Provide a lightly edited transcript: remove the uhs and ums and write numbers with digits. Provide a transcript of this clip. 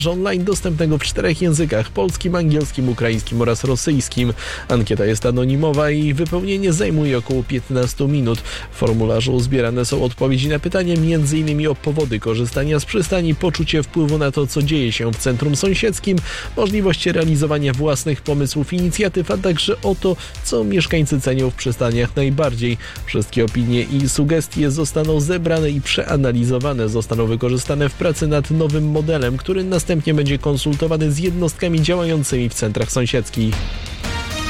online dostępnego w 4 językach: polskim, angielskim, ukraińskim oraz rosyjskim. Ankieta jest anonimowa i jej wypełnienie zajmuje około 15 minut. W formularzu zbierane są odpowiedzi na pytania m.in. o powody korzystania z przystani, poczucie wpływu na to, co dzieje się w centrum sąsiedzkim, możliwości realizowania własnych pomysłów, inicjatyw, a także o to, co mieszkańcy cenią w przystaniach najbardziej. Wszystkie opinie i sugestie zostaną zebrane i przeanalizowane, zostaną wykorzystane w pracy nad nowym modelem, który następnie będzie konsultowany z jednostkami działającymi w centrach sąsiedzkich.